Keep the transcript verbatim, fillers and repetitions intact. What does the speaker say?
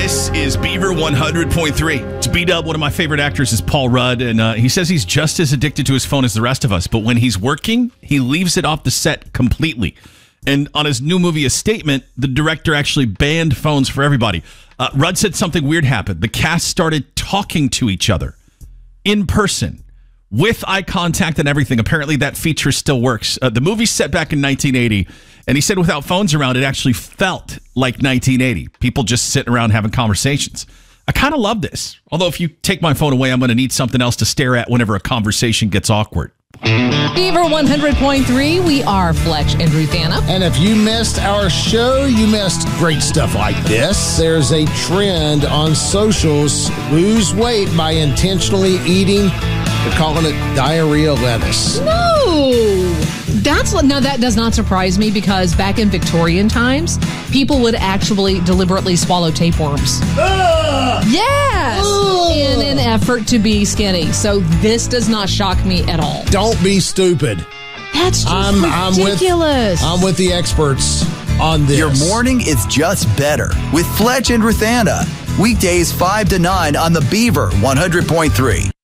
This is Beaver one hundred point three. It's B-Dub. One of my favorite actors is Paul Rudd, and uh, he says he's just as addicted to his phone as the rest of us, but when he's working, he leaves it off the set completely. And on his new movie, A Statement, the director actually banned phones for everybody. Uh, Rudd said something weird happened. The cast started talking to each other in person with eye contact and everything. Apparently that feature still works. Uh, the movie's set back in nineteen eighty, and he said without phones around, it actually felt like nineteen eighty. People just sitting around having conversations. I kind of love this. Although if you take my phone away, I'm going to need something else to stare at whenever a conversation gets awkward. Beaver one hundred point three, we are Fletch and Ruthanna. And if you missed our show, you missed great stuff like this. There's a trend on socials, lose weight by intentionally eating. They're calling it diarrhea lettuce. No! That's now that does not surprise me because back in Victorian times, people would actually deliberately swallow tapeworms. Ugh! Yes! Ugh! In an effort to be skinny. So this does not shock me at all. Don't be stupid. That's just I'm, I'm ridiculous. With, I'm with the experts on this. Your morning is just better with Fletch and Ruthanna. Weekdays five to nine on the Beaver one hundred point three.